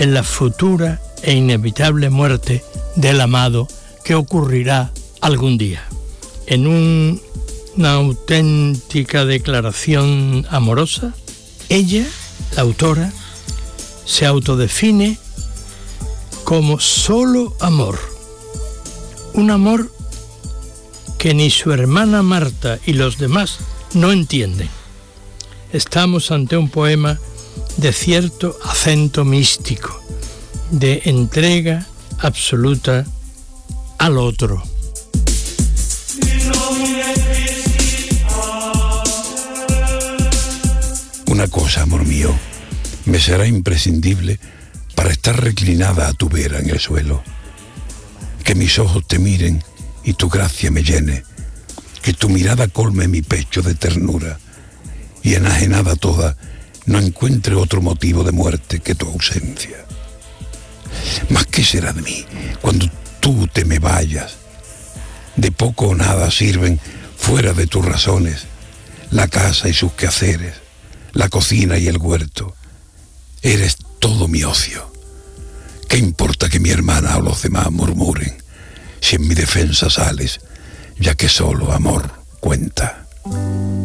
en la futura e inevitable muerte del amado que ocurrirá algún día. En una auténtica declaración amorosa, ella, la autora, se autodefine como solo amor. Un amor que ni su hermana Marta y los demás no entienden. Estamos ante un poema de cierto acento místico, de entrega absoluta al otro. Una cosa, amor mío, me será imprescindible para estar reclinada a tu vera en el suelo. Que mis ojos te miren y tu gracia me llene, que tu mirada colme mi pecho de ternura y enajenada toda no encuentre otro motivo de muerte que tu ausencia. Mas ¿qué será de mí cuando tú te me vayas? De poco o nada sirven, fuera de tus razones, la casa y sus quehaceres, la cocina y el huerto. Eres todo mi ocio. ¿Qué importa que mi hermana o los demás murmuren si en mi defensa sales, ya que solo amor cuenta?